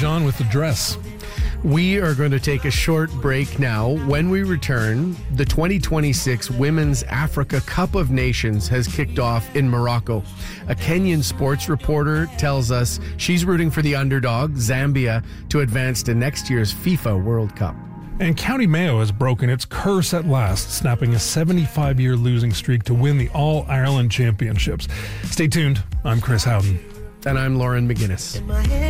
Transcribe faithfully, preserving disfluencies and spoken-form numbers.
Jean with the dress. We are going to take a short break now. When we return, the twenty twenty-six Women's Africa Cup of Nations has kicked off in Morocco. A Kenyan sports reporter tells us she's rooting for the underdog, Zambia, to advance to next year's FIFA World Cup. And County Mayo has broken its curse at last, snapping a seventy-five-year losing streak to win the All-Ireland Championships. Stay tuned. I'm Chris Howden. And I'm Lauren McGinnis.